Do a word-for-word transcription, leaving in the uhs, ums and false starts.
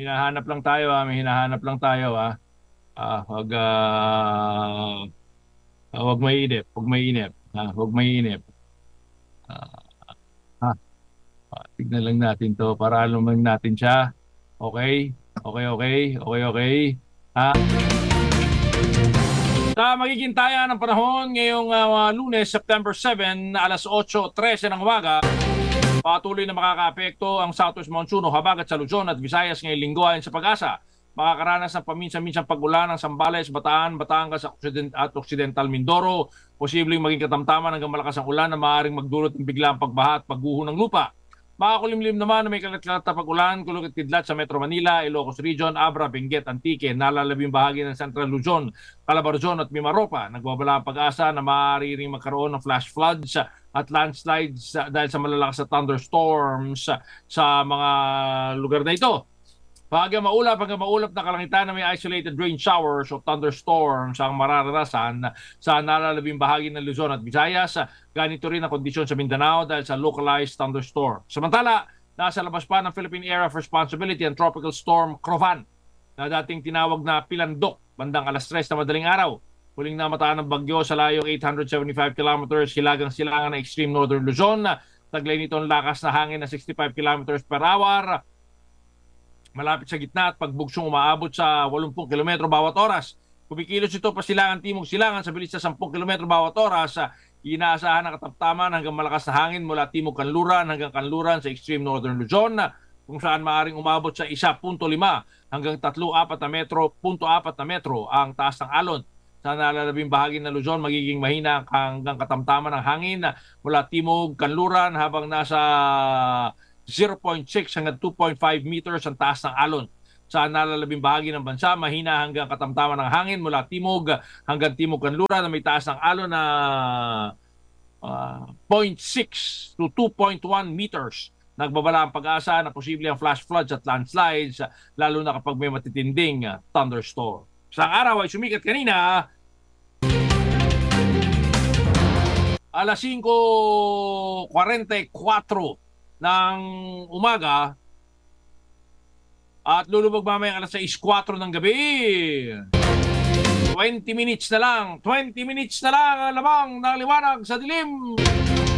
hinahanap lang tayo ah, may hinahanap lang tayo ah. Ah, wag ah, wag mainip, wag mainip. Ah, wag mainip. Ah, ha, ah, tignan lang natin 'to para alam lang natin siya. Okay? Okay, okay. Okay, okay. Ha? Sa magiging taya ng panahon ngayong ah, Lunes, September seven, alas otso trese ng umaga, patuloy na makakaapekto ang Southwest Monsoon o habagat sa Luzon at Visayas ngayong linggo ayon sa Pag-asa. Makakaranas ng paminsan-minsang pag-ulan ng Zambales, Bataan, Batangas Occident- at Occidental Mindoro. Posibleng maging katamtaman hanggang malakas ang ulan na maaaring magdulot ng biglang pagbaha at pagguho ng lupa. Makakulimlim naman na may kalat-kalat na pag-ulan, kulog at kidlat sa Metro Manila, Ilocos Region, Abra, Benguet, Antique, nalalabing bahagi ng Central Luzon, Calabarzon at Mimaropa. Nagbabala ang Pag-asa na maaari ring magkaroon ng flash floods at landslides dahil sa malalakas na thunderstorms sa mga lugar na ito. Hanggang maulap, hanggang maulap na kalangitan na may isolated rain showers o thunderstorms ang mararanasan sa nalalabing bahagi ng Luzon at Visayas. Ganito rin ang kondisyon sa Mindanao dahil sa localized thunderstorm. Samantala, nasa labas pa ng Philippine Area of Responsibility ang Tropical Storm Crovan na dating tinawag na Pilandok bandang alas tres na madaling araw. Huling namataan ng bagyo sa layong eight hundred seventy-five kilometers hilagang silangan ng extreme northern Luzon. Taglay nito ang lakas na hangin na sixty-five kilometers per hour. Malapit sa gitna at pagbugsong umaabot sa eighty kilometro bawat oras. Kumikilos ito pasilangan timog silangan sa bilis na ten kilometro bawat oras. Inaasahan ang kataptaman hanggang malakas na hangin mula timog kanluran hanggang kanluran sa extreme northern Luzon, kung saan maaaring umabot sa one point five hanggang three point four na metro, zero point four na metro ang taas ng alon. Sa nalalabing bahagi ng Luzon, magiging mahina hanggang katamtaman ng hangin mula timog kanluran habang nasa zero point six hanggang two point five meters ang taas ng alon. Sa nalalabing bahagi ng bansa, mahina hanggang katamtaman ng hangin mula timog hanggang timog kanluran na may taas ng alon na uh, zero point six to two point one meters. Nagbabala ang Pag-asa na posible ang flash floods at landslides lalo na kapag may matitinding thunderstorm. Sa araw ay sumikat kanina alas cinco forty-four ng umaga at lulubog mamayang alas sais kwatro ng gabi. twenty minutes na lang, twenty minutes na lang ang lamang ng liwanag sa dilim.